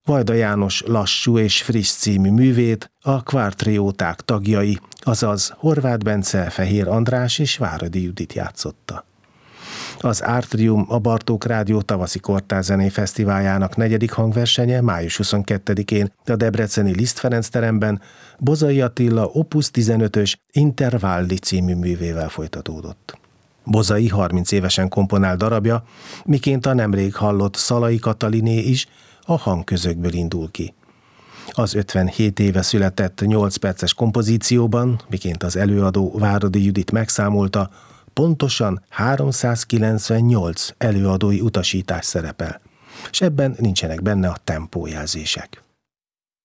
Vajda János lassú és friss című művét a Quartrióták tagjai, azaz Horváth Bence, Fehér András és Váradi Judit játszotta. Az Artrium, a Bartók Rádió tavaszi kortárszenei fesztiváljának 4. hangversenye május 22-én a debreceni Liszt Ferenc teremben Bozai Attila Opus 15-ös Intervalli című művével folytatódott. Bozai 30 évesen komponál darabja, miként a nemrég hallott Szalai Kataliné is a hangközökből indul ki. Az 57 éve született 8 perces kompozícióban, miként az előadó Váradi Judit megszámolta, pontosan 398 előadói utasítás szerepel, és ebben nincsenek benne a tempójelzések.